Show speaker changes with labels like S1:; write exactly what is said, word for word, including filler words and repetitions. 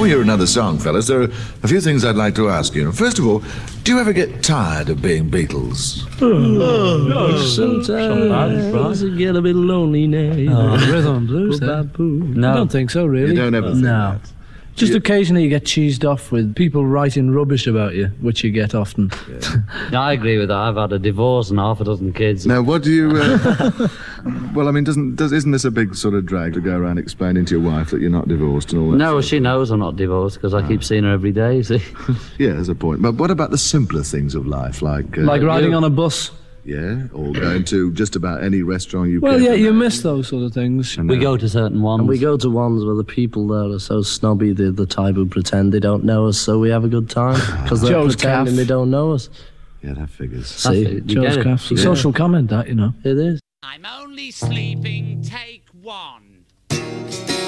S1: we hear another song, fellas, there are a few things I'd like to ask you. First of all, do you ever get tired of being Beatles?
S2: Oh, oh, sometimes I get a bit lonely now.
S3: Oh, rhythm and blues, no. I don't think so, really.
S1: You don't ever think
S3: No.
S1: that?
S3: Just
S1: You-
S3: occasionally you get cheesed off with people writing rubbish about you, which you get often.
S2: No, I agree with that. I've had a divorce and half a dozen kids.
S1: Now, what do you... Uh, well, I mean, doesn't, does, isn't this a big sort of drag to go around explaining to your wife that you're not divorced and all that?
S2: No, she knows I'm not divorced because I keep seeing her every day, see.
S1: Yeah, there's a point. But what about the simpler things of life, like... Uh,
S3: Like riding
S2: you.
S3: on a bus.
S1: Yeah, or going to just about any restaurant you
S3: Well,
S1: care
S3: yeah,
S1: for.
S3: you miss those sort of things.
S2: We go to certain ones.
S4: And we go to ones where the people there are so snobby, they're the type who pretend they don't know us, so we have a good time. Because they're
S3: Joe's
S4: pretending
S3: calf.
S4: they don't know us.
S1: Yeah, that figures.
S4: See,
S2: it. You
S3: Joe's
S2: get it.
S3: calf.
S2: You get
S3: Social comment, that, you know.
S4: it is.
S5: I'm only sleeping, take one.